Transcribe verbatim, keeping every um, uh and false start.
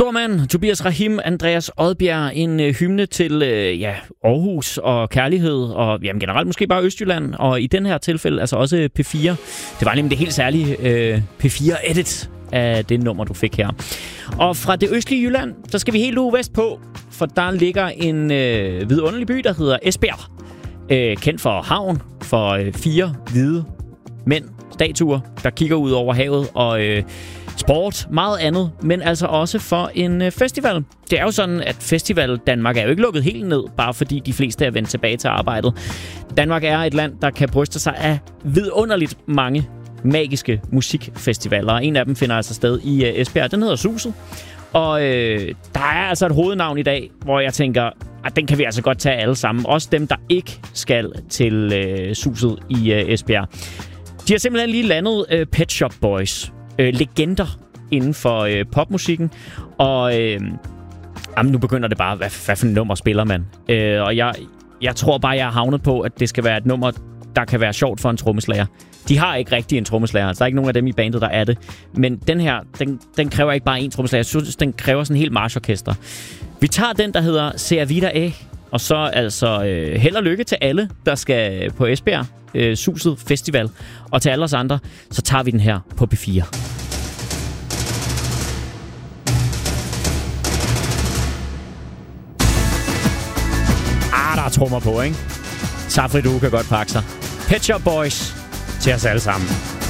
Stormand, Tobias Rahim, Andreas Odbjerg, en øh, hymne til øh, ja, Aarhus og kærlighed, og jamen, generelt måske bare Østjylland, og i den her tilfælde altså også P fire. Det var nemlig det helt særlige øh, P fire edit af det nummer, du fik her. Og fra det østlige Jylland, så skal vi helt ude vest på, for der ligger en øh, vidunderlig by, der hedder Esbjerg. Øh, kendt for havn, for øh, fire hvide mænd, statuer, der kigger ud over havet, og øh, sport, meget andet, men altså også for en øh, festival. Det er jo sådan, at Festival Danmark er jo ikke lukket helt ned, bare fordi de fleste er vendt tilbage til arbejdet. Danmark er et land, der kan bryste sig af vidunderligt mange magiske musikfestivaler. En af dem finder altså sted i øh, Esbjerg. Den hedder Suset. Og øh, der er altså et hovednavn i dag, hvor jeg tænker, at den kan vi altså godt tage alle sammen. Også dem, der ikke skal til øh, Suset i øh, Esbjerg. De har simpelthen lige landet øh, Pet Shop Boys. Øh, legender inden for øh, popmusikken. Og øh, jamen, nu begynder det bare, hvad, hvad for et nummer spiller man? Øh, og jeg, jeg tror bare, jeg har havnet på, at det skal være et nummer, der kan være sjovt for en trommeslager. De har ikke rigtig en trommeslager. Altså, der er ikke nogen af dem i bandet, der er det. Men den her, den, den kræver ikke bare en trommeslager. Jeg synes, den kræver sådan en helt marchorkester. Vi tager den, der hedder Sea Vida A. Og så altså øh, held og lykke til alle, der skal på Esbjerg øh, Suset Festival. Og til alle os andre, så tager vi den her på P fire. Ah, der er trommer på, ikke? Safri, du kan godt pakke sig. Pet Shop Boys til os alle sammen.